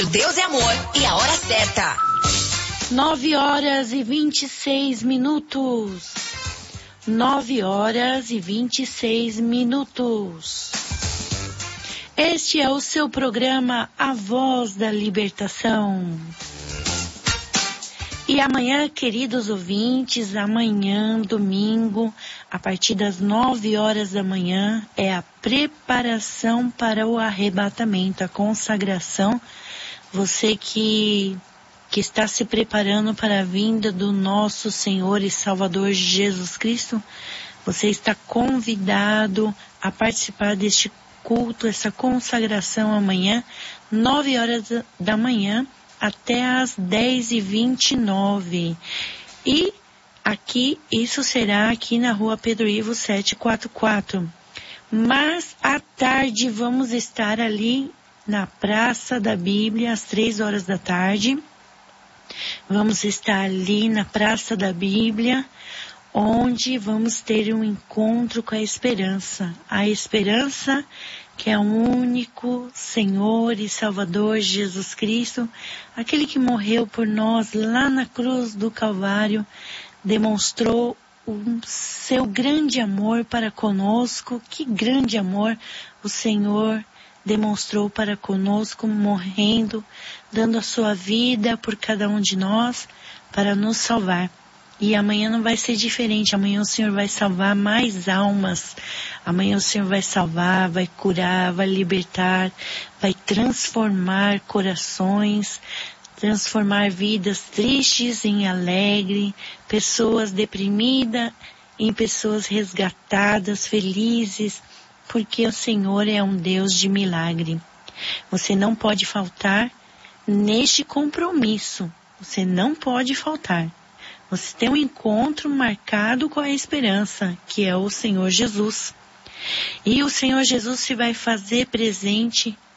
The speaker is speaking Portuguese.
Deus é amor e a hora certa. 9h26. 9h26. Este é o seu programa A Voz da Libertação. E amanhã, queridos ouvintes, amanhã, domingo, a partir das 9h da manhã, é a preparação para o arrebatamento, a consagração. Você que está se preparando para a vinda do nosso Senhor e Salvador Jesus Cristo, você está convidado a participar deste culto, essa consagração amanhã, 9h da manhã, até às 10h29. E aqui, isso será aqui na rua Pedro Ivo 744. Mas à tarde vamos estar ali na Praça da Bíblia, às 3h da tarde. Vamos estar ali na Praça da Bíblia, onde vamos ter um encontro com a esperança. A esperança que é o único Senhor e Salvador Jesus Cristo, aquele que morreu por nós lá na cruz do Calvário, demonstrou o seu grande amor para conosco. Que grande amor o Senhor demonstrou para conosco, morrendo, dando a sua vida por cada um de nós para nos salvar. E amanhã não vai ser diferente. Amanhã o Senhor vai salvar mais almas. Amanhã o Senhor vai salvar, vai curar, vai libertar, vai transformar corações, transformar vidas tristes em alegre, pessoas deprimidas em pessoas resgatadas, felizes, porque o Senhor é um Deus de milagre. Você não pode faltar neste compromisso. Você não pode faltar. Você tem um encontro marcado com a esperança, que é o Senhor Jesus. E o Senhor Jesus se vai fazer presente